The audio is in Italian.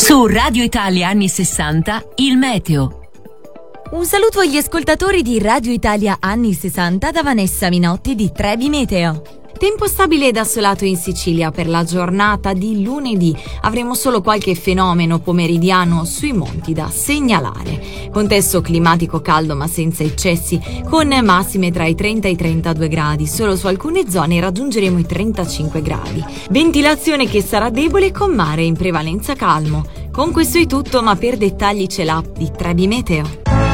Su Radio Italia anni 60, il meteo. Un saluto agli ascoltatori di Radio Italia anni 60 da Vanessa Minotti di Trebi Meteo. Tempo stabile ed assolato in Sicilia per la giornata di lunedì. Avremo solo qualche fenomeno pomeridiano sui monti da segnalare. Contesto climatico caldo ma senza eccessi, con massime tra i 30 e i 32 gradi. Solo su alcune zone raggiungeremo i 35 gradi. Ventilazione che sarà debole con mare in prevalenza calmo. Con questo è tutto, ma per dettagli c'è l'app di Trebi Meteo.